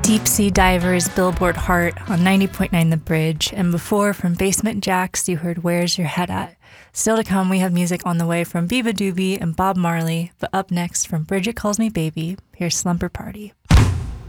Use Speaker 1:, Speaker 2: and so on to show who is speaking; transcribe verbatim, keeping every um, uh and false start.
Speaker 1: Deep Sea Divers, Billboard Heart on ninety point nine The Bridge, and before from Basement Jaxx you heard Where's Your Head At. Still to come, we have music on the way from Biba Doobie and Bob Marley, but up next from Bridget Calls Me Baby, here's Slumber Party.